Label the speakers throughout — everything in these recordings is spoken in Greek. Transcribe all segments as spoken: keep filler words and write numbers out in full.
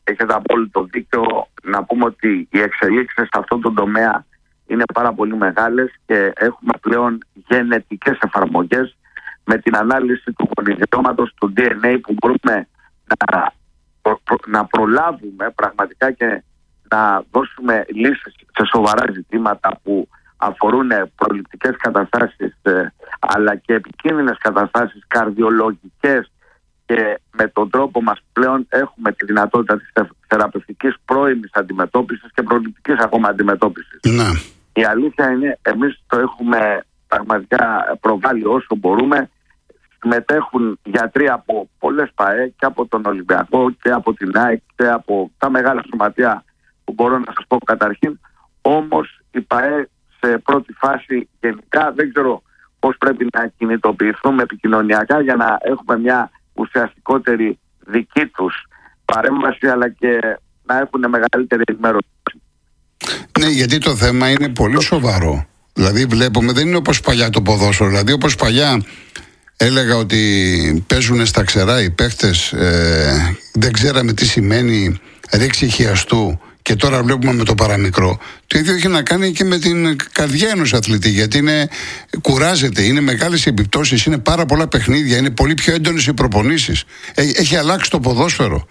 Speaker 1: έχετε απόλυτο δίκιο. Να πούμε ότι οι εξελίξεις σε αυτόν τον τομέα είναι πάρα πολύ μεγάλες και έχουμε πλέον γενετικές εφαρμογές με την ανάλυση του γονιδιώματος, του ντι εν έι, που μπορούμε να, προ, προ, να προλάβουμε πραγματικά και να δώσουμε λύσεις σε σοβαρά ζητήματα που αφορούν προληπτικές καταστάσεις ε, αλλά και επικίνδυνες καταστάσεις καρδιολογικές, και με τον τρόπο μας πλέον έχουμε τη δυνατότητα της θεραπευτικής πρώιμης αντιμετώπισης και προληπτικής ακόμα αντιμετώπισης.
Speaker 2: Ναι.
Speaker 1: Η αλήθεια είναι, εμείς το έχουμε πραγματικά προβάλλει όσο μπορούμε. Συμμετέχουν γιατροί από πολλές ΠΑΕ και από τον Ολυμπιακό και από την ΑΕΚ και από τα μεγάλα σωματεία που μπορώ να σας πω καταρχήν. Όμως η ΠΑΕ σε πρώτη φάση γενικά δεν ξέρω πώς πρέπει να κινητοποιηθούμε επικοινωνιακά για να έχουμε μια ουσιαστικότερη δική τους παρέμβαση, αλλά και να έχουν μεγαλύτερη ενημέρωση.
Speaker 2: Ναι, γιατί το θέμα είναι πολύ σοβαρό. Δηλαδή βλέπουμε, δεν είναι όπως παλιά το ποδόσφαιρο. Δηλαδή όπως παλιά έλεγα ότι παίζουν στα ξερά οι παίχτες, ε, δεν ξέραμε τι σημαίνει ρήξη χιαστού, και τώρα βλέπουμε με το παραμικρό. Το ίδιο έχει να κάνει και με την καρδιά ενός αθλητή, γιατί είναι, κουράζεται, είναι μεγάλες επιπτώσεις, είναι πάρα πολλά παιχνίδια, είναι πολύ πιο έντονες οι προπονήσεις. Έχει αλλάξει το ποδόσφαιρο.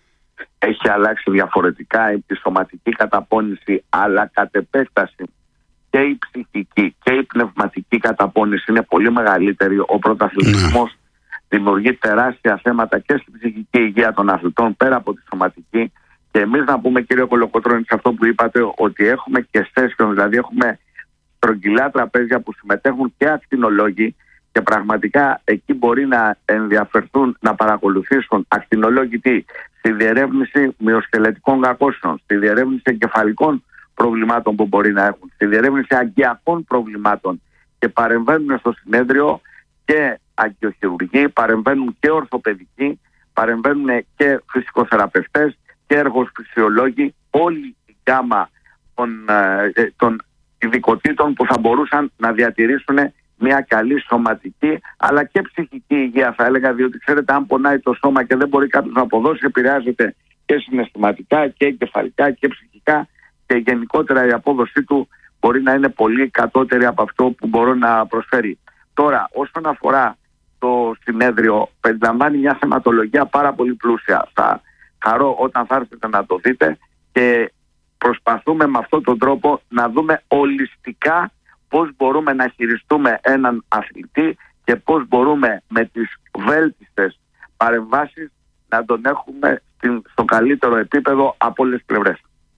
Speaker 1: Έχει αλλάξει διαφορετικά η σωματική καταπώνηση, αλλά κατ' επέκταση και η ψυχική και η πνευματική καταπώνηση είναι πολύ μεγαλύτερη. Ο πρωταθλητισμός ναι. δημιουργεί τεράστια θέματα και στην ψυχική υγεία των αθλητών πέρα από τη σωματική. Και εμείς να πούμε, κύριε Κολοκοτρώνη, σε αυτό που είπατε, ότι έχουμε και session, δηλαδή έχουμε στρογγυλά τραπέζια που συμμετέχουν και ακτινολόγοι, και πραγματικά εκεί μπορεί να ενδιαφερθούν να παρακολουθήσουν ακτινολόγοι τι, στη διερεύνηση μυοσκελετικών κακώσεων, στη διερεύνηση εγκεφαλικών προβλημάτων που μπορεί να έχουν, στη διερεύνηση αγκιακών προβλημάτων, και παρεμβαίνουν στο συνέδριο και αγκιοχειρουργοί, παρεμβαίνουν και ορθοπαιδικοί, παρεμβαίνουν και φυσικοθεραπευτές και εργοφυσιολόγοι, όλη η γκάμα των, ε, των ειδικοτήτων που θα μπορούσαν να διατηρήσουν μια καλή σωματική αλλά και ψυχική υγεία, θα έλεγα, διότι ξέρετε, αν πονάει το σώμα και δεν μπορεί κάποιος να αποδώσει, επηρεάζεται και συναισθηματικά και εγκεφαλικά και ψυχικά, και γενικότερα η απόδοσή του μπορεί να είναι πολύ κατώτερη από αυτό που μπορεί να προσφέρει. Τώρα, όσον αφορά το συνέδριο, περιλαμβάνει μια θεματολογία πάρα πολύ πλούσια. Θα χαρώ όταν θα έρθετε να το δείτε, και προσπαθούμε με αυτόν τον τρόπο να δούμε ολιστικά πώς μπορούμε να χειριστούμε έναν αθλητή και πώς μπορούμε με τις βέλτιστες παρεμβάσεις να τον έχουμε στην, στο καλύτερο επίπεδο από όλες τις πλευρές.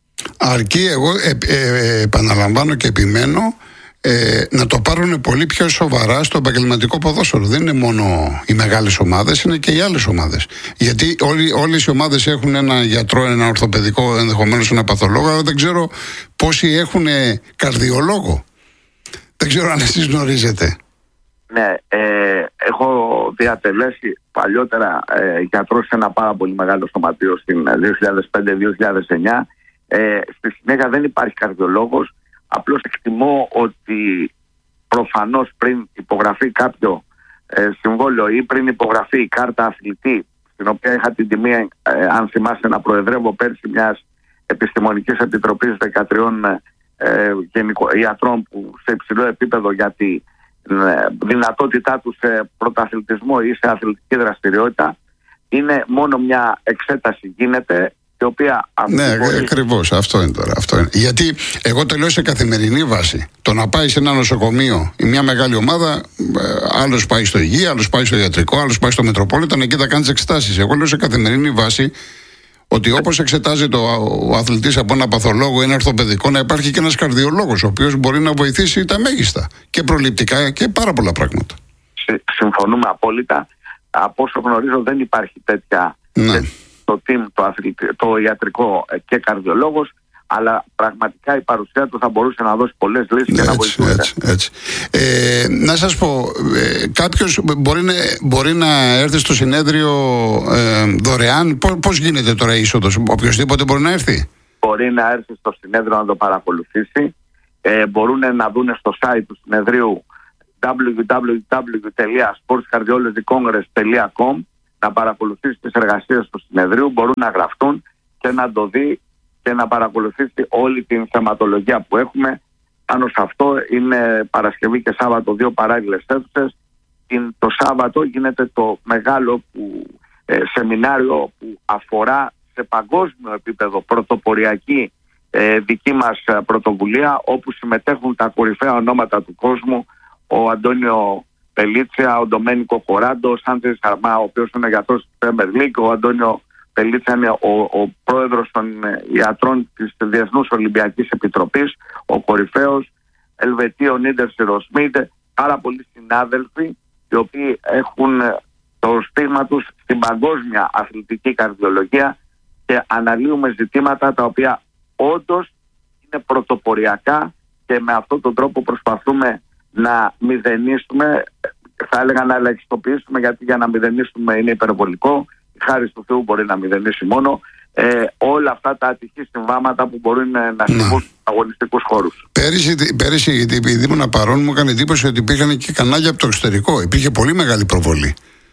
Speaker 2: Αρκεί, εγώ ε, ε, επαναλαμβάνω και επιμένω, ε, να το πάρουν πολύ πιο σοβαρά στο επαγγελματικό ποδόσφαιρο. Δεν είναι μόνο οι μεγάλες ομάδες, είναι και οι άλλες ομάδες. Γιατί όλοι, όλες οι ομάδες έχουν ένα γιατρό, ένα ορθοπαιδικό, ενδεχομένως ένα παθολόγο, αλλά δεν ξέρω πόσοι έχουν καρδιολόγο. Δεν ξέρω αν εσείς γνωρίζετε.
Speaker 1: Ναι, ε, έχω διατελέσει παλιότερα ε, γιατρό σε ένα πάρα πολύ μεγάλο σωματείο στην δύο χιλιάδες πέντε δύο χιλιάδες εννιά. Ε, στη συνέχεια δεν υπάρχει καρδιολόγος. Απλώς εκτιμώ ότι προφανώς πριν υπογραφεί κάποιο ε, συμβόλαιο ή πριν υπογραφεί η κάρτα αθλητή, στην οποία είχα την τιμή, ε, αν θυμάστε, να προεδρεύω πέρσι μιας επιστημονικής επιτροπής δεκατρείων ε, γενικο, ιατρών που σε υψηλό επίπεδο για τη ε, δυνατότητά του σε πρωταθλητισμό ή σε αθλητική δραστηριότητα, είναι μόνο μια εξέταση γίνεται, η οποία
Speaker 2: ναι, μπορεί... ακριβώς. Αυτό είναι τώρα. Αυτό είναι. Γιατί εγώ το λέω σε καθημερινή βάση. Το να πάει σε ένα νοσοκομείο ή μια μεγάλη ομάδα, άλλος πάει στο υγεία, άλλος πάει στο ιατρικό, άλλος πάει στο Μετροπόλιταν, εκεί θα κάνει τις εξετάσεις. Εγώ λέω σε καθημερινή βάση ότι όπως εξετάζεται ο αθλητής από ένα παθολόγο ή ένα ορθοπαιδικό, να υπάρχει και ένας καρδιολόγος, ο οποίος μπορεί να βοηθήσει τα μέγιστα και προληπτικά και πάρα πολλά πράγματα.
Speaker 1: Συμφωνούμε απόλυτα. Από όσο γνωρίζω, δεν υπάρχει τέτοια.
Speaker 2: Ναι.
Speaker 1: Το team, το, αθλητικό, το ιατρικό και καρδιολόγος, αλλά πραγματικά η παρουσία του θα μπορούσε να δώσει πολλές λύσεις και να βοηθούσε.
Speaker 2: Έτσι, έτσι. Ε, να σας πω, ε, κάποιος μπορεί να, μπορεί να έρθει στο συνέδριο ε, δωρεάν. Πώς, πώς γίνεται τώρα η είσοδος, οποιοσδήποτε μπορεί να έρθει?
Speaker 1: Μπορεί να έρθει στο συνέδριο να το παρακολουθήσει. Ε, μπορούν να δουν στο site του συνεδρίου double-u double-u double-u τελεία sports cardiology congress τελεία com, να παρακολουθήσει τις εργασίες του συνεδρίου, μπορούν να γραφτούν και να το δει και να παρακολουθήσει όλη την θεματολογία που έχουμε. Πάνω σε αυτό είναι Παρασκευή και Σάββατο δύο παράλληλες αίθουσες. Το Σάββατο γίνεται το μεγάλο που, ε, σεμινάριο που αφορά σε παγκόσμιο επίπεδο πρωτοποριακή ε, δική μας πρωτοβουλία, όπου συμμετέχουν τα κορυφαία ονόματα του κόσμου, ο Αντώνιο Πελίτσια, ο Ντομένικο Κοράντο, ο Σάντζε Σαρμά, ο οποίος είναι γιατρός του Premier League, ο Αντώνιο Πελίτσια είναι ο, ο πρόεδρος των ιατρών της Διεθνούς Ολυμπιακής Επιτροπής, ο κορυφαίος, Ελβετίο Νίντερ Σιροσμίτ, πάρα πολλοί συνάδελφοι οι οποίοι έχουν το στίγμα τους στην παγκόσμια αθλητική καρδιολογία και αναλύουμε ζητήματα τα οποία όντως είναι πρωτοποριακά και με αυτόν τον τρόπο προσπαθούμε να μηδενίσουμε, θα έλεγα να ελαχιστοποιήσουμε, γιατί για να μηδενίσουμε είναι υπερβολικό, χάρη του Θεού μπορεί να μηδενίσει μόνο, ε, όλα αυτά τα ατυχή συμβάματα που μπορούν να συμβούν στους αγωνιστικούς χώρους.
Speaker 2: Πέρυσι, πέρυσι επειδή ήμουν παρόν, μου έκανε εντύπωση ότι υπήρχαν και κανάλια από το εξωτερικό. Υπήρχε πολύ μεγάλη προβολή.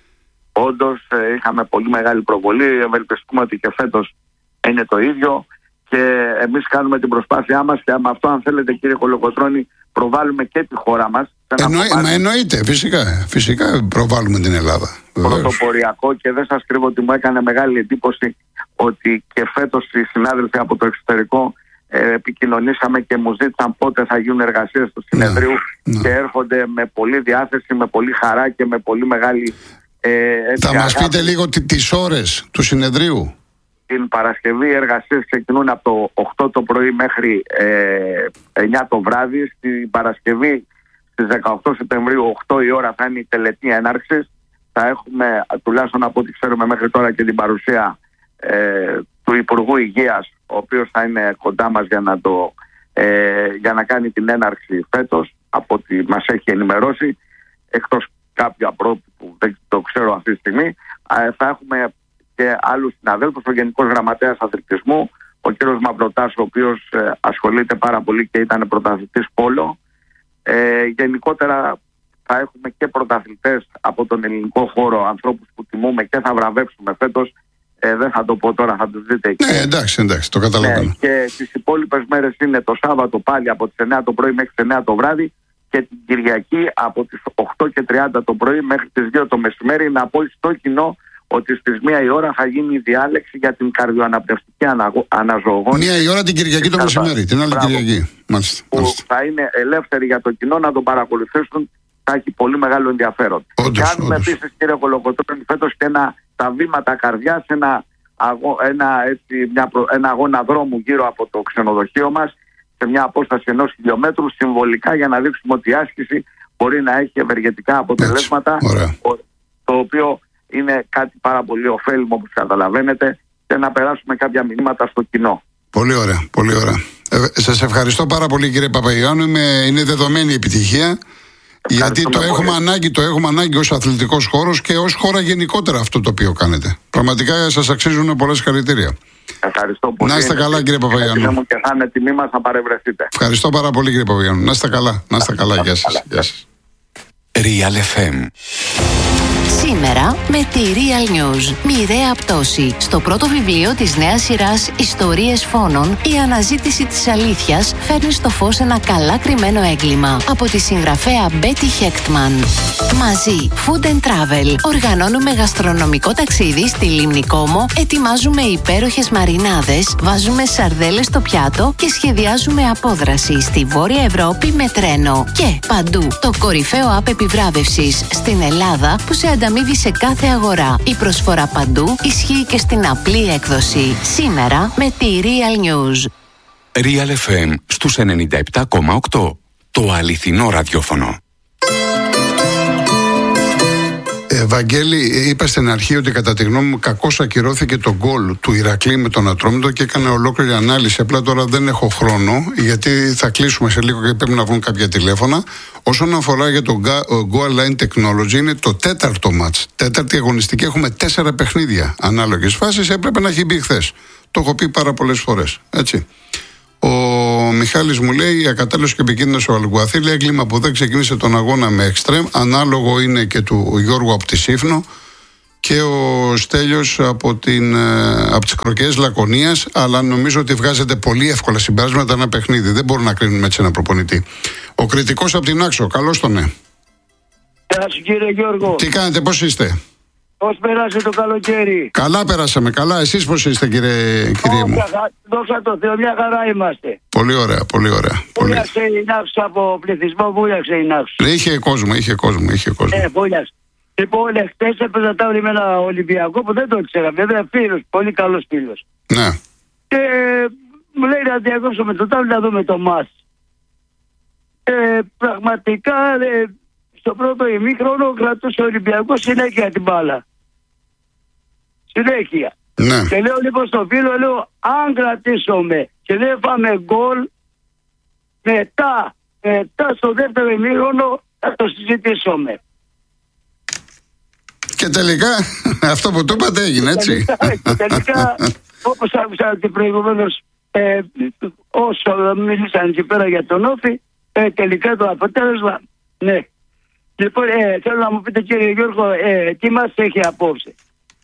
Speaker 1: Όντως ε, είχαμε πολύ μεγάλη προβολή. Ευελπιστούμε ότι και φέτος είναι το ίδιο. Και εμείς κάνουμε την προσπάθειά μας και με αυτό, αν θέλετε, κύριε Κολοκοτρώνη, προβάλλουμε και τη χώρα μας.
Speaker 2: Εννοεί, μα εννοείται, φυσικά, φυσικά προβάλλουμε την Ελλάδα.
Speaker 1: Πρωτοποριακό, και δεν σας κρύβω ότι μου έκανε μεγάλη εντύπωση ότι και φέτος οι συνάδελφοι από το εξωτερικό ε, επικοινωνήσαμε και μου ζήτησαν πότε θα γίνουν εργασίες του συνεδρίου, ναι, και ναι. έρχονται με πολλή διάθεση, με πολύ χαρά και με πολύ μεγάλη ε, έτσι,
Speaker 2: θα μας πείτε λίγο τις ώρες του συνεδρίου?
Speaker 1: Την Παρασκευή οι εργασίες ξεκινούν από το οκτώ το πρωί μέχρι ε, εννιά το βράδυ. Στην Παρασκευή στις δεκαοκτώ Σεπτεμβρίου οκτώ η ώρα θα είναι η τελετή έναρξης. Θα έχουμε, τουλάχιστον από ό,τι ξέρουμε μέχρι τώρα, και την παρουσία ε, του Υπουργού Υγείας, ο οποίος θα είναι κοντά μας για να, το, ε, για να κάνει την έναρξη φέτος, από ό,τι μας έχει ενημερώσει, εκτός κάποια πρώτη που δεν το ξέρω αυτή τη στιγμή. Ε, θα έχουμε και άλλους συναδέλφους, ο Γενικός Γραμματέας Αθλητισμού, ο κ. Μαυροτάς, ο οποίος ε, ασχολείται πάρα πολύ και ήταν πρωταθλητής πόλο. Ε, γενικότερα θα έχουμε και πρωταθλητές από τον ελληνικό χώρο, ανθρώπους που τιμούμε και θα βραβεύσουμε φέτος. Ε, δεν θα το πω τώρα, θα τους δείτε εκεί.
Speaker 2: Ναι, εντάξει, εντάξει, το καταλαβαίνω.
Speaker 1: Ναι, και τις υπόλοιπες μέρες είναι το Σάββατο πάλι από τις εννιά το πρωί μέχρι τις εννιά το βράδυ, και την Κυριακή από τις οκτώ και τριάντα το πρωί μέχρι τις δύο το μεσημέρι. Να πω στο κοινό ότι στις μία η ώρα θα γίνει η διάλεξη για την καρδιοαναπνευστική αναζωογόνηση.
Speaker 2: Μία η ώρα την Κυριακή το μεσημέρι, την άλλη Μπράβο. Κυριακή. Μάλιστα,
Speaker 1: που
Speaker 2: μάλιστα.
Speaker 1: θα είναι ελεύθερη για το κοινό να τον παρακολουθήσουν. Θα έχει πολύ μεγάλο ενδιαφέρον.
Speaker 2: Όντως,
Speaker 1: Κάνουμε επίσης, κύριε Κολοκοτρώνη, φέτος και ένα, τα βήματα καρδιάς, ένα, αγώ, ένα, έτσι, μια, ένα αγώνα δρόμου γύρω από το ξενοδοχείο μας, σε μια απόσταση ενός χιλιόμετρου, συμβολικά, για να δείξουμε ότι η άσκηση μπορεί να έχει ευεργετικά αποτελέσματα,
Speaker 2: έτσι,
Speaker 1: το οποίο είναι κάτι πάρα πολύ ωφέλιμο, όπως καταλαβαίνετε, και να περάσουμε κάποια μηνύματα στο κοινό.
Speaker 2: Πολύ ωραία, πολύ ωραία. Ε, σας ευχαριστώ πάρα πολύ, κύριε Παπαϊωάννου. Είναι δεδομένη η επιτυχία. Γιατί το έχουμε, ανάγκη, το έχουμε ανάγκη ως αθλητικός χώρος και ως χώρα γενικότερα αυτό το οποίο κάνετε. Πραγματικά σας αξίζουν πολλές συγχαρητήρια.
Speaker 1: Ευχαριστώ πολύ.
Speaker 2: Να είστε καλά, κύριε Παπαϊωάννου.
Speaker 1: Και θα είναι τιμή μας να παρευρεθείτε.
Speaker 2: Ευχαριστώ πάρα πολύ, κύριε Παπαϊωάννου. Να είστε καλά. Να είστε καλά. Γεια σας. Γεια σας.
Speaker 3: Real εφ εμ.
Speaker 4: Σήμερα με τη Real News. Μοιραία πτώση. Στο πρώτο βιβλίο της νέας σειράς Ιστορίες Φόνων, η αναζήτηση της αλήθειας φέρνει στο φως ένα καλά κρυμμένο έγκλημα. Από τη συγγραφέα Μπέτι Χέκτμαν. Μαζί, Food and Travel. Οργανώνουμε γαστρονομικό ταξίδι στη Λίμνη Κόμο, ετοιμάζουμε υπέροχες μαρινάδες, βάζουμε σαρδέλες στο πιάτο και σχεδιάζουμε απόδραση στη Βόρεια Ευρώπη με τρένο. Και παντού, το κορυφαίο app επιβράβευσης στην Ελλάδα που σε ανταμείβει σε κάθε αγορά. Η προσφορά παντού ισχύει και στην απλή έκδοση. Σήμερα με τη Real News.
Speaker 3: Real εφ εμ στους ενενήντα επτά κόμμα οκτώ. Το αληθινό ραδιόφωνο.
Speaker 2: Ε, Βαγγέλη, είπα στην αρχή ότι κατά τη γνώμη μου κακώς ακυρώθηκε το γκολ του Ηρακλή με τον Ατρόμητο και έκανε ολόκληρη ανάλυση. Απλά τώρα δεν έχω χρόνο, γιατί θα κλείσουμε σε λίγο και πρέπει να βγουν κάποια τηλέφωνα. Όσον αφορά για το Goal Line Technology, είναι το τέταρτο μάτς. Τέταρτη αγωνιστική, έχουμε τέσσερα παιχνίδια ανάλογες φάσεις. Έπρεπε να έχει μπει χθες. Το έχω πει πάρα πολλές φορές. Έτσι. Ο Μιχάλης μου λέει: ακατάλληλος και επικίνδυνος ο Αλγκουαθή. Λέει έγκλημα που δεν ξεκίνησε τον αγώνα με εξτρέμ. Ανάλογο είναι και του Γιώργου από τη Σύφνο. και ο Στέλιος από, την, από τις Κροκές Λακωνίας, αλλά νομίζω ότι βγάζετε πολύ εύκολα συμπεράσματα ένα παιχνίδι. Δεν μπορούν να κρίνουν έτσι ένα προπονητή. Ο κριτικός από την Άξο, καλώς τον ναι.
Speaker 5: Γεια σου κύριε Γιώργο.
Speaker 2: Τι κάνετε, πώς είστε?
Speaker 5: Πώς πέρασε το καλοκαίρι?
Speaker 2: Καλά περάσαμε, καλά. Εσείς πώς είστε κύριε, κύριε μου?
Speaker 5: Δόξα τω Θεώ, μια χαρά είμαστε.
Speaker 2: Πολύ ωραία, πολύ ωραία.
Speaker 5: Βούλιαξε η Νάξο από πληθυσμό, βούλιαξε η Νάξο.
Speaker 2: Είχε κόσμο, είχε κόσμο, είχε κόσμο.
Speaker 5: Ε, βούλιαξε. Λοιπόν, εχθές έπαιζα τα με ένα Ολυμπιακό που δεν το ήξερα. Βέβαια, φίλος, πολύ καλός φίλος.
Speaker 2: Ναι.
Speaker 5: Και μου λέει να διακόψουμε το τάβλι να δούμε το μάτς. Ε, πραγματικά, ε, στο πρώτο ημίχρονο κρατούσε ο Ολυμπιακός συνέχεια την μπάλα. Συνέχεια.
Speaker 2: Ναι.
Speaker 5: Και λέω λοιπόν στο φίλο, λέω, αν κρατήσουμε και δεν φάμε γκολ, μετά, μετά στο δεύτερο ημίχρονο θα το συζητήσουμε.
Speaker 2: Και τελικά αυτό που του είπατε έγινε, έτσι.
Speaker 5: Και τελικά, όπως άκουσα και προηγουμένως, ε, όσο μίλησαν εκεί πέρα για τον Όφη, ε, τελικά το αποτέλεσμα, ναι. Λοιπόν, ε, θέλω να μου πείτε κύριε Γιώργο, ε, τι μας έχει απόψε?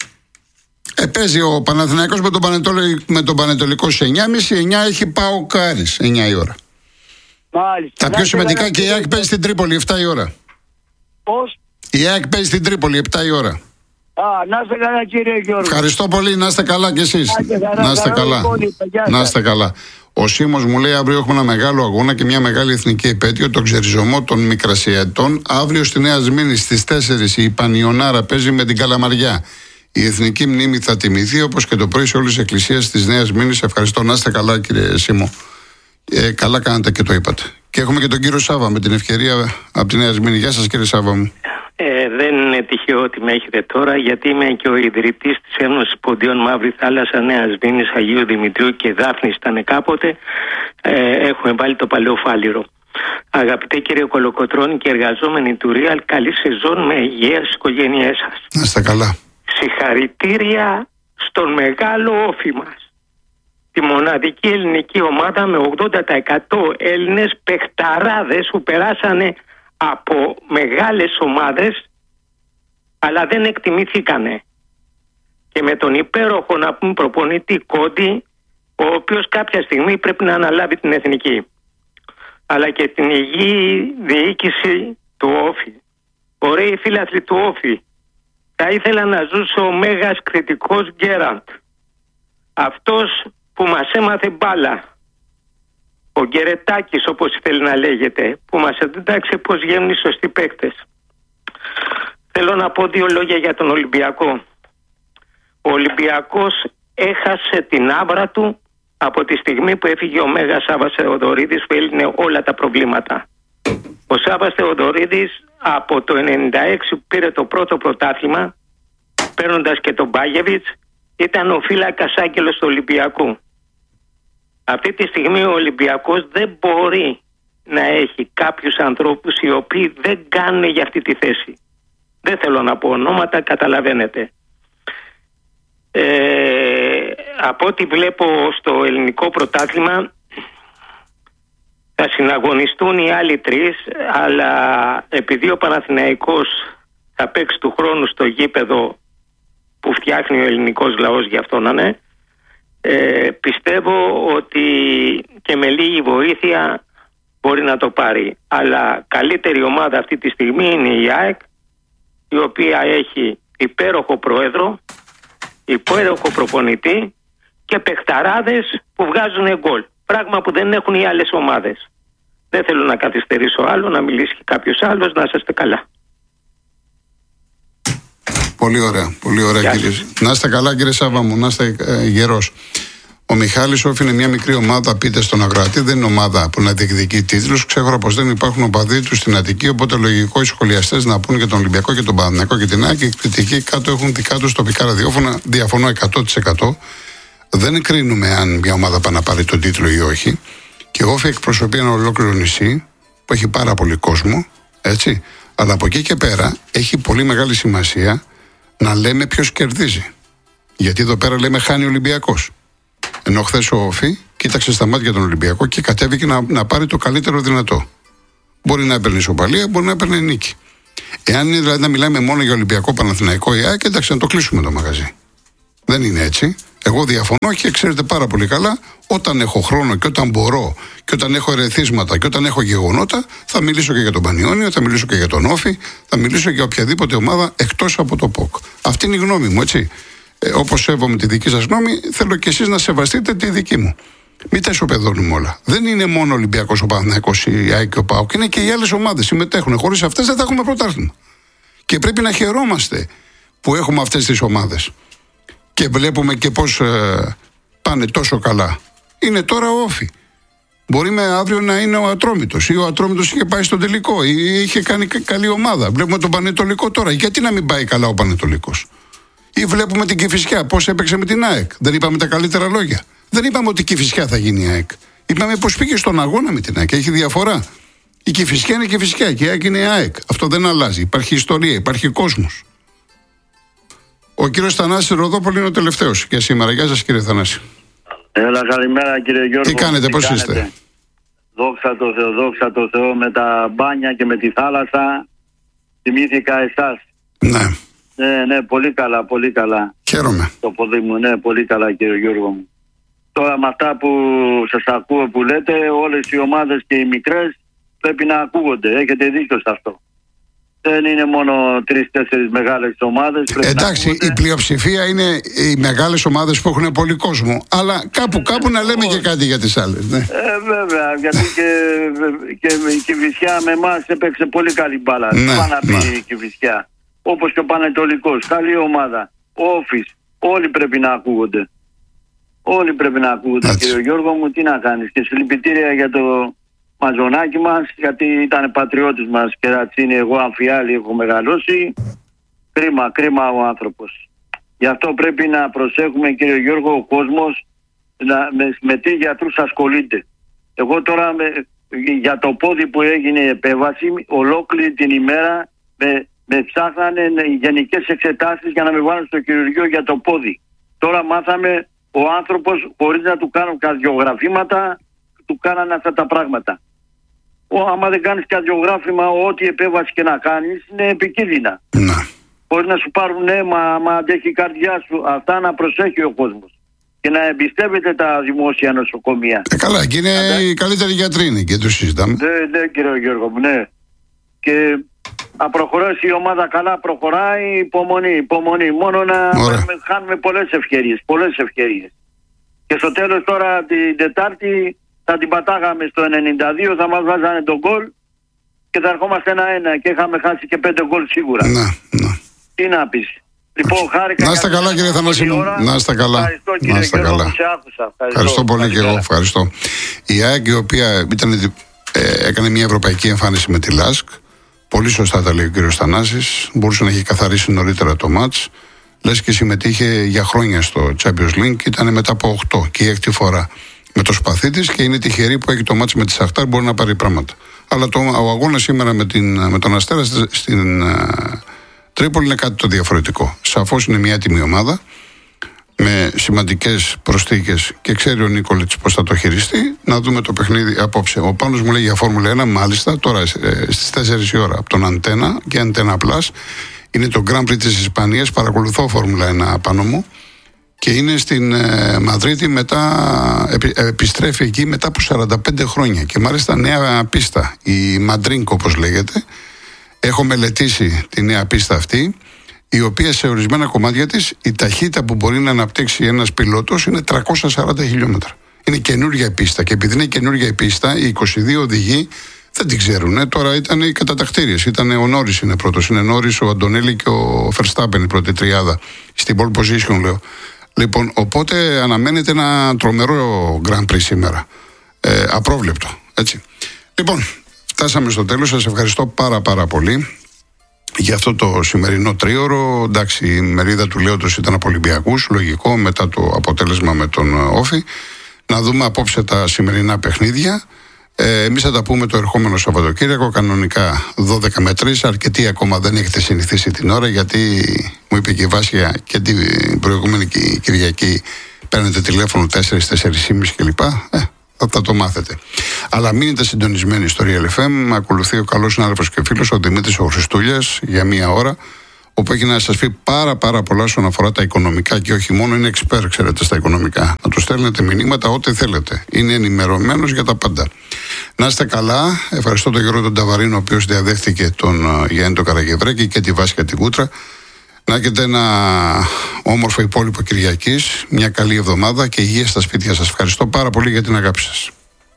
Speaker 2: Ε, παίζει ο Παναθηναϊκός με τον, Πανετολικό, με τον Πανετολικό σε εννιά και μισή, εννιά έχει πάω Κάρις, εννιά η ώρα.
Speaker 5: Μάλιστα.
Speaker 2: Τα πιο σημαντικά και η ΑΕΚ παίζει στην Τρίπολη, επτά η ώρα.
Speaker 5: Πώς?
Speaker 2: Η ΑΕΚ παίζει στην Τρίπολη, επτά η ώρα.
Speaker 5: Α, να είστε καλά κύριε Γιώργο.
Speaker 2: Ευχαριστώ πολύ, να είστε καλά κι εσείς.
Speaker 5: Χαρά,
Speaker 2: να είστε
Speaker 5: χαρά,
Speaker 2: καλά.
Speaker 5: πολύ,
Speaker 2: να είστε καλά. Ο Σίμος μου λέει αύριο έχουμε ένα μεγάλο αγώνα και μια μεγάλη εθνική επέτειο, τον ξεριζωμό των Μικρασιατών. Αύριο στη Νέα Σμήνη στις τέσσερις η Πανιωνάρα παίζει με την Καλαμαριά. Η εθνική μνήμη θα τιμηθεί όπως και το πρωί σε όλες τις εκκλησίες της Νέας Μήνης. Ευχαριστώ, να είστε καλά κύριε Σίμω. Ε, καλά κάνατε και το είπατε. Και έχουμε και τον κύριο Σάβα με την ευκαιρία από τη Νέα Σμήνη. Γεια σας κύριε Σάβα μου.
Speaker 6: Ε, δεν είναι τυχαίο ότι με έχετε τώρα, γιατί είμαι και ο ιδρυτής της Ένωσης Ποντίων Μαύρη Θάλασσα Νέας Μήνης, Αγίου Δημητρίου και Δάφνης ήταν κάποτε. Ε, έχουμε βάλει το παλαιό φάληρο. Αγαπητέ κύριε Κολοκοτρώνη και εργαζόμενοι του Real, καλή σεζόν με υγεία στις οικογένειές σας.
Speaker 2: Να είστε καλά.
Speaker 6: Συγχαρητήρια στον μεγάλο Όφη μας. Τη μοναδική ελληνική ομάδα με ογδόντα τοις εκατό Έλληνες παιχταράδες που περάσανε από μεγάλες ομάδες αλλά δεν εκτιμήθηκανε. Και με τον υπέροχο να πούμε προπονητή Κόντι, ο οποίος κάποια στιγμή πρέπει να αναλάβει την εθνική, αλλά και την υγιή διοίκηση του Όφη. Ωραίοι φίλαθλοι του Όφη, θα ήθελα να ζήσω ο μέγας κριτικός Γκέραντ, αυτός που μας έμαθε μπάλα, ο Γκερετάκης όπως θέλει να λέγεται, που μας εντάξε πως γίνουν οι σωστοί παίκτες. Θέλω να πω δύο λόγια για τον Ολυμπιακό. Ο Ολυμπιακός έχασε την άβρα του από τη στιγμή που έφυγε ο Μέγας Σάββας Θεοδωρίδης, που έλυνε όλα τα προβλήματα. Ο Σάββας Θεοδωρίδης από το ενενήντα έξι που πήρε το πρώτο πρωτάθλημα, παίρνοντας και τον Μπάγεβιτς, ήταν ο φύλακας άγγελος του Ολυμπιακού. Αυτή τη στιγμή ο Ολυμπιακός δεν μπορεί να έχει κάποιους ανθρώπους οι οποίοι δεν κάνουν για αυτή τη θέση. Δεν θέλω να πω ονόματα, καταλαβαίνετε. Ε, από ό,τι βλέπω στο ελληνικό πρωτάθλημα θα συναγωνιστούν οι άλλοι τρεις, αλλά επειδή ο Παναθηναϊκός θα παίξει του χρόνου στο γήπεδο που φτιάχνει ο ελληνικός λαός, γι' αυτό να είναι, ε, πιστεύω ότι και με λίγη βοήθεια μπορεί να το πάρει. Αλλά καλύτερη ομάδα αυτή τη στιγμή είναι η ΑΕΚ, η οποία έχει υπέροχο πρόεδρο, υπέροχο προπονητή και παιχταράδες που βγάζουν γκολ. Πράγμα που δεν έχουν οι άλλες ομάδες. Δεν θέλω να καθυστερήσω άλλο, να μιλήσει και κάποιος άλλος. Να είστε καλά.
Speaker 2: Πολύ ωραία, πολύ ωραία κύριε. Να είστε καλά κύριε Σάβα μου, να είστε ε, γερός. Ο Μιχάλης Όφη είναι μια μικρή ομάδα, πείτε στον Ακροατή, δεν είναι ομάδα που να διεκδικεί τίτλους. Ξέρω πως δεν υπάρχουν οπαδοί του στην Αττική, οπότε λογικό οι σχολιαστές να πούν για τον Ολυμπιακό και τον Παναθηναϊκό και την ΑΕΚ, και οι κριτικοί κάτω έχουν δικά τους τοπικά ραδιόφωνα. Διαφωνώ εκατό τοις εκατό. Δεν κρίνουμε αν μια ομάδα πάει να πάρει τον τίτλο ή όχι. Και ο Όφη εκπροσωπεί ένα ολόκληρο νησί που έχει πάρα πολύ κόσμο, έτσι. Αλλά από εκεί και πέρα έχει πολύ μεγάλη σημασία να λέμε ποιος κερδίζει. Γιατί εδώ πέρα λέμε χάνει ο Ολυμπιακός. Ενώ χθες ο Όφη κοίταξε στα μάτια τον Ολυμπιακό και κατέβηκε να, να πάρει το καλύτερο δυνατό. Μπορεί να έπαιρνε ισοπαλία, μπορεί να έπαιρνε νίκη. Εάν είναι δηλαδή να μιλάμε μόνο για Ολυμπιακό, Παναθηναϊκό ή ΑΕΚ, εντάξει, να το κλείσουμε το μαγαζί. Δεν είναι έτσι. Εγώ διαφωνώ και ξέρετε πάρα πολύ καλά, όταν έχω χρόνο και όταν μπορώ και όταν έχω ερεθίσματα και όταν έχω γεγονότα, θα μιλήσω και για τον Πανιόνιο, θα μιλήσω και για τον Όφη, θα μιλήσω για οποιαδήποτε ομάδα εκτός από το ΠΟΚ. Αυτή είναι η γνώμη μου, έτσι. Ε, όπως σέβομαι τη δική σας γνώμη, θέλω και εσείς να σεβαστείτε τη δική μου. Μην τα ισοπεδώνουμε όλα. Δεν είναι μόνο ο Ολυμπιακός, ο Παναθηναϊκός, η ΑΕΚ και ο ΠΑΟΚ. Είναι και οι άλλες ομάδες συμμετέχουν. Χωρίς αυτές δεν θα έχουμε πρωτάθλημα. Και πρέπει να χαιρόμαστε που έχουμε αυτές τις ομάδες. Και βλέπουμε και πώς ε, πάνε τόσο καλά. Είναι τώρα ο Όφη. Μπορεί με αύριο να είναι ο Ατρόμητος ή ο Ατρόμητος είχε πάει στον τελικό ή είχε κάνει καλή ομάδα. Βλέπουμε τον Πανετολικό τώρα. Γιατί να μην πάει καλά ο Πανετολικός? Ή βλέπουμε την Κηφισιά πώς έπαιξε με την ΑΕΚ. Δεν είπαμε τα καλύτερα λόγια? Δεν είπαμε ότι η Κηφισιά θα γίνει η ΑΕΚ. Είπαμε πως πήγε στον αγώνα με την ΑΕΚ. Έχει διαφορά. Η Κηφισιά είναι η Κηφισιά και η ΑΕΚ είναι η ΑΕΚ. Αυτό δεν αλλάζει. Υπάρχει ιστορία, υπάρχει κόσμος. Ο κύριος Θανάσης Ροδόπολη είναι ο τελευταίος για σήμερα. Γεια σας κύριε Θανάση.
Speaker 7: Έλα, καλημέρα κύριε Γιώργο.
Speaker 2: Τι κάνετε,
Speaker 7: τι
Speaker 2: πώς
Speaker 7: κάνετε?
Speaker 2: είστε?
Speaker 7: Δόξα τω Θεώ, δόξα τω Θεώ, με τα μπάνια και με τη θάλασσα θυμήθηκα εσάς.
Speaker 2: Ναι.
Speaker 7: Ναι, ναι, πολύ καλά, πολύ καλά.
Speaker 2: Χαίρομαι.
Speaker 7: Το ποδί μου, ναι, πολύ καλά κύριε Γιώργο μου. Τώρα με αυτά που σας ακούω που λέτε, όλες οι ομάδες και οι μικρές πρέπει να ακούγονται. Έχετε δίκιο σε αυτό. Δεν είναι μόνο τρεις-τέσσερις μεγάλες ομάδες.
Speaker 2: Εντάξει, η πλειοψηφία είναι οι μεγάλες ομάδες που έχουν πολύ κόσμο. Αλλά κάπου κάπου να λέμε και κάτι για τις άλλες. Ναι.
Speaker 7: Ε, βέβαια, γιατί και, και η Κηφισιά με εμάς έπαιξε πολύ καλή μπάλα.
Speaker 2: Ναι,
Speaker 7: Πάνω να πει
Speaker 2: ναι.
Speaker 7: η Κηφισιά. Όπως και ο Πανετολικός. Καλή ομάδα. Όφης. Όλοι πρέπει να ακούγονται. Όλοι πρέπει να ακούγονται.
Speaker 2: Έτσι.
Speaker 7: Κύριε Γιώργο μου, τι να κάνεις. Και συλληπιτήρια για το μαζονάκι μας, γιατί ήταν πατριώτης μας και ρατσίνη. Εγώ αμφιάλη έχω μεγαλώσει. Κρίμα, κρίμα ο άνθρωπος. Γι' αυτό πρέπει να προσέχουμε κύριε Γιώργο, ο κόσμος να, με, με τι γιατρούς ασχολείται. Εγώ τώρα με, για το πόδι που έγινε η επέμβαση, ολόκληρη την ημέρα με, με ψάχνανε γενικές εξετάσεις για να με βάλουν στο χειρουργείο για το πόδι. Τώρα μάθαμε ο άνθρωπος χωρίς να του κάνουν καρδιογραφήματα, του κάνανε αυτά τα πράγματα. Ο, άμα δεν κάνεις καρδιογράφημα, ό,τι επέμβαση και να κάνεις είναι επικίνδυνα.
Speaker 2: Ναι.
Speaker 7: Μπορεί να σου πάρουν αίμα, μα αντέχει η καρδιά σου. Αυτά να προσέχει ο κόσμος. Και να εμπιστεύεται τα δημόσια νοσοκομεία.
Speaker 2: Ε, καλά, και είναι Αντα... οι καλύτεροι γιατροί είναι και το συζητάμε.
Speaker 7: Ναι, ναι, κύριε Γιώργο μου, ναι. Και να προχωρήσει η ομάδα καλά, προχωράει, υπομονή, υπομονή. Μόνο να χάνουμε πολλές ευκαιρίες, πολλές ευκαιρίες. Και στο τέλος τώρα την Τετάρτη θα την πατάγαμε στο ενενήντα δύο, θα μας βάζανε τον γκολ και θα ερχόμαστε ένα-ένα και είχαμε χάσει και πέντε γκολ σίγουρα.
Speaker 2: Ναι, ναι.
Speaker 7: Τι να πεις. Λοιπόν, χάρηκα.
Speaker 2: Να είστε καλά κύριε Θανάση μου. Να είστε καλά.
Speaker 7: Ευχαριστώ κύριε
Speaker 2: να είστε
Speaker 7: Γιώργο,
Speaker 2: καλά.
Speaker 7: που σε άκουσα. Ευχαριστώ,
Speaker 2: Ευχαριστώ πολύ
Speaker 7: Ευχαριστώ.
Speaker 2: και εγώ. Ευχαριστώ. Η ΑΕΚ η οποία ήταν, ε, έκανε μια ευρωπαϊκή εμφάνιση με τη ΛΑΣΚ. Πολύ σωστά τα λέει ο κύριος Θανάσης. Μπορούσε να έχει καθαρίσει νωρίτερα το μάτς. Λες και συμμετείχε για χρόνια στο Champions League. Ήταν μετά από οκτώ και η έκτη φορά με το σπαθί της και είναι τυχερή που έχει το μάτς με τη Σαχτάρ, μπορεί να πάρει πράγματα. Αλλά το, ο αγώνας σήμερα με, την, με τον Αστέρα στην uh, Τρίπολη είναι κάτι το διαφορετικό. Σαφώς είναι μια έτοιμη ομάδα με σημαντικές προσθήκες και ξέρει ο Νίκολιτς πώς θα το χειριστεί. Να δούμε το παιχνίδι απόψε. Ο Πάνος μου λέει για Φόρμουλα ένα, μάλιστα τώρα ε, στις τέσσερις η ώρα από τον Αντένα και Αντένα Plus. Είναι το Grand Prix της Ισπανίας. Παρακολουθώ Φόρμουλα ένα πάνω μου. Και είναι στην ε, Μαδρίτη μετά, επι, επιστρέφει εκεί μετά από σαράντα πέντε χρόνια και μάλιστα νέα πίστα, η Μαντρίνκο όπως λέγεται. Έχω μελετήσει τη νέα πίστα αυτή, η οποία σε ορισμένα κομμάτια της η ταχύτητα που μπορεί να αναπτύξει ένας πιλότος είναι τριακόσια σαράντα χιλιόμετρα. Είναι καινούργια η πίστα και επειδή είναι καινούργια η πίστα, οι είκοσι δύο οδηγοί δεν την ξέρουν. Ε. Τώρα ήταν οι κατατακτήριες. Ήταν ο Νόρις είναι πρώτος, είναι Νόρις, ο Αντωνέλη και ο Φερστάπεν η πρώτη τριάδα. Στην pole position λέω. Λοιπόν, οπότε αναμένεται ένα τρομερό Grand Prix σήμερα. Ε, απρόβλεπτο, έτσι. Λοιπόν, φτάσαμε στο τέλος. Σας ευχαριστώ πάρα πάρα πολύ για αυτό το σημερινό τρίωρο. Εντάξει, η μερίδα του Λέοντος ήταν από Ολυμπιακούς, λογικό, μετά το αποτέλεσμα με τον Όφη. Να δούμε απόψε τα σημερινά παιχνίδια. Ε, εμείς θα τα πούμε το ερχόμενο Σαββατοκύριακο, κανονικά δώδεκα με τρεις. Αρκετοί ακόμα δεν έχετε συνηθίσει την ώρα, γιατί μου είπε και η Βάσια και την προηγούμενη Κυριακή παίρνετε τηλέφωνο τέσσερις, τέσσερις και μισή κλπ. Ε, θα, θα το μάθετε. Αλλά μείνετε συντονισμένοι στο Real εφ εμ. Ακολουθεί ο καλός συνάδελφος και φίλος, ο Δημήτρης ο Χριστούλιας, για μία ώρα, όπου έχει να σας πει πάρα πάρα πολλά όσον αφορά τα οικονομικά και όχι μόνο. Είναι εξπέρ, ξέρετε, στα οικονομικά. Να του στέλνετε μηνύματα ό,τι θέλετε. Είναι ενημερωμένος για τα πάντα. Να είστε καλά. Ευχαριστώ τον Γιώργο τον Ταβαρίνο, ο οποίος διαδέχτηκε τον Γιάννη τον Καραγευρέκη και τη Βάσια την Κούτρα. Να έχετε ένα όμορφο υπόλοιπο Κυριακής, μια καλή εβδομάδα και υγεία στα σπίτια σας. Ευχαριστώ πάρα πολύ για την αγάπη σας.